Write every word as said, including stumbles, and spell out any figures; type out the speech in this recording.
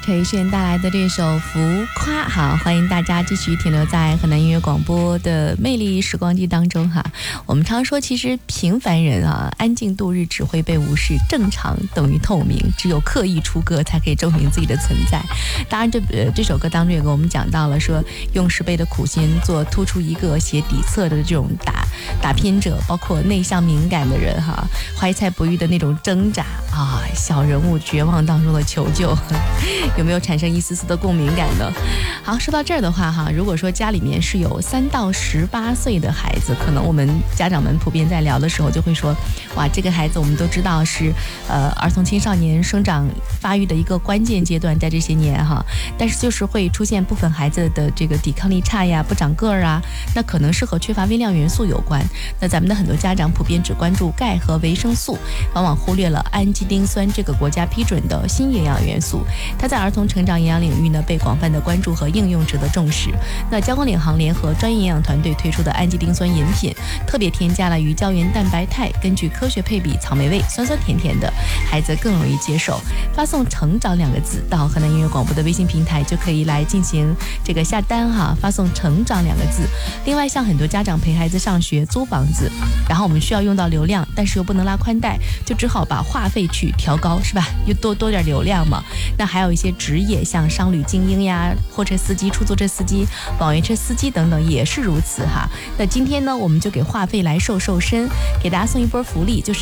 陈奕迅带来的这首《浮夸》，好，欢迎大家继续停留在河南音乐广播的魅力时光机当中哈。我们常说，其实平凡人啊，安静度日只会被无视，正常等于透明，只有刻意出歌才可以证明自己的存在。当然这，这这首歌当中也给我们讲到了说，用十倍的苦心做突出一个写底色的这种打打拼者，包括内向敏感的人哈，怀才不遇的那种挣扎啊，小人物绝望当中的求救。有没有产生一丝丝的共鸣感呢？好，说到这儿的话哈，如果说家里面是有三到十八岁的孩子，可能我们家长们普遍在聊的时候就会说，哇，这个孩子我们都知道是呃儿童青少年生长发育的一个关键阶段，在这些年哈，但是就是会出现部分孩子的这个抵抗力差呀，不长个儿啊，那可能是和缺乏微量元素有关。那咱们的很多家长普遍只关注钙和维生素，往往忽略了氨基丁酸这个国家批准的新营养元素。它在儿童成长营养领域呢被广泛的关注和应用，值得重视。那交工领航联合专业营养团队推出的氨基丁酸饮品，特别添加了鱼胶原蛋白肽，根据科学配比，草莓味，酸酸甜甜的，孩子更容易接受。发送成长两个字到河南音乐广播的微信平台，就可以来进行这个下单哈，发送成长两个字。另外，像很多家长陪孩子上学租房子，然后我们需要用到流量，但是又不能拉宽带，就只好把话费去调高，是吧？又多多点流量嘛。那还有一些职业，像商旅精英呀、货车司机、出租车司机、网约车司机等等，也是如此哈。那今天呢，我们就给话费来瘦瘦身，给大家送一波福利，就是